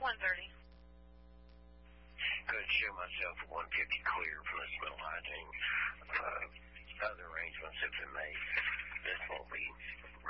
1:30. Could show myself at 150 clear from the smell hygiene. Other arrangements have been made. This won't be